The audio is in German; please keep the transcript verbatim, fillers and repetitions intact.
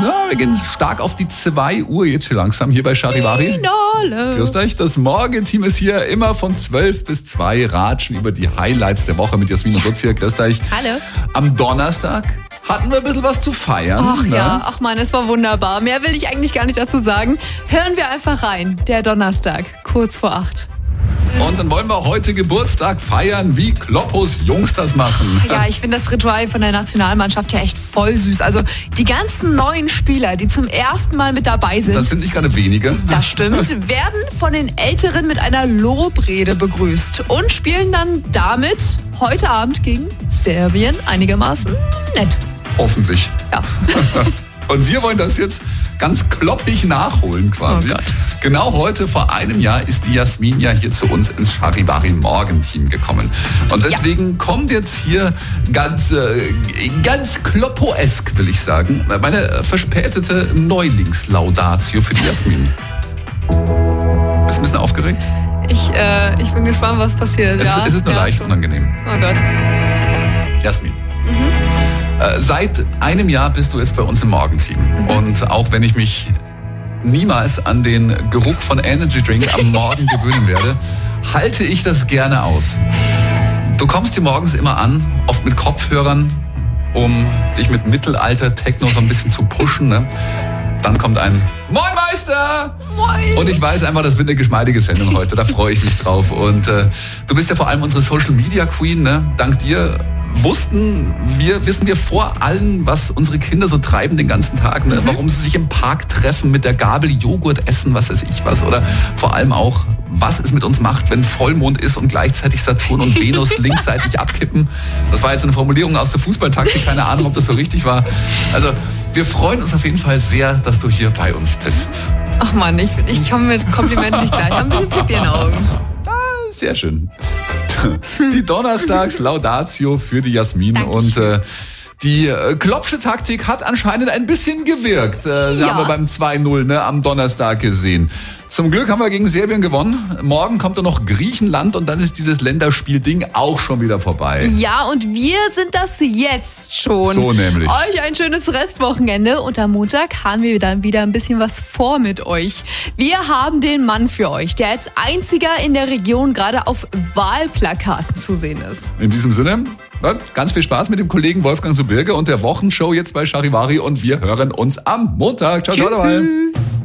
Ja, wir gehen stark auf die zwei Uhr jetzt hier langsam hier bei Charivari. Finale. Grüßt euch, das Morgenteam ist hier immer von zwölf bis zwei, ratschen über die Highlights der Woche mit Jasmin und Lutz hier. Grüßt euch. Hallo. Am Donnerstag hatten wir ein bisschen was zu feiern. Ach ne? ja, ach man, es war wunderbar. Mehr will ich eigentlich gar nicht dazu sagen. Hören wir einfach rein. Der Donnerstag, kurz vor acht. Und dann wollen wir heute Geburtstag feiern, wie Kloppos Jungs das machen. Ja, ich finde das Ritual von der Nationalmannschaft ja echt voll süß. Also die ganzen neuen Spieler, die zum ersten Mal mit dabei sind. Das sind nicht gerade wenige. Das stimmt, werden von den Älteren mit einer Lobrede begrüßt und spielen dann damit heute Abend gegen Serbien einigermaßen nett. Hoffentlich. Ja. Und wir wollen das jetzt ganz kloppig nachholen quasi. Oh Gott. Genau heute vor einem Jahr ist die Jasmin ja hier zu uns ins Charivari Morgenteam gekommen. Und deswegen ja. kommt jetzt hier ganz, äh, ganz kloppoesk, will ich sagen, meine verspätete Neulingslaudatio für die Jasmin. Bist ein bisschen aufgeregt? Ich, äh, ich bin gespannt, was passiert. Es, ja. es ist nur ja. leicht unangenehm. Oh Gott. Jasmin. Mhm. Seit einem Jahr bist du jetzt bei uns im Morgenteam. Mhm. Und auch wenn ich mich niemals an den Geruch von Energy Drink am Morgen gewöhnen werde, halte ich das gerne aus. Du kommst hier morgens immer an, oft mit Kopfhörern, um dich mit Mittelalter-Techno so ein bisschen zu pushen. Ne? Dann kommt ein Moin Meister! Moin! Und ich weiß einfach, das wird eine geschmeidige Sendung heute, da freue ich mich drauf. Und äh, du bist ja vor allem unsere Social Media Queen, ne? Dank dir wussten wir, wissen wir vor allem, was unsere Kinder so treiben den ganzen Tag, ne? Mhm. Warum sie sich im Park treffen, mit der Gabel Joghurt essen, was weiß ich was. Oder vor allem auch, was es mit uns macht, wenn Vollmond ist und gleichzeitig Saturn und Venus linksseitig abkippen. Das war jetzt eine Formulierung aus der Fußballtaktik, keine Ahnung, ob das so richtig war. Also wir freuen uns auf jeden Fall sehr, dass du hier bei uns bist. Ach Mann, ich, ich komme mit Komplimenten nicht gleich. Ich habe ein bisschen Pipi in den Augen. Ah, sehr schön. Die Donnerstags-Laudatio für die Jasmin. Dankeschön. Und äh, die äh, Kloppsche Taktik hat anscheinend ein bisschen gewirkt. Äh, Ja. Haben wir beim zwei null ne, am Donnerstag gesehen. Zum Glück haben wir gegen Serbien gewonnen. Morgen kommt dann noch Griechenland und dann ist dieses Länderspielding auch schon wieder vorbei. Ja, und wir sind das jetzt schon. So nämlich. Euch ein schönes Restwochenende und am Montag haben wir dann wieder ein bisschen was vor mit euch. Wir haben den Mann für euch, der als einziger in der Region gerade auf Wahlplakaten zu sehen ist. In diesem Sinne, ja, ganz viel Spaß mit dem Kollegen Wolfgang Subirge und der Wochenshow jetzt bei Charivari und wir hören uns am Montag. Ciao, ciao dabei. Tschüss.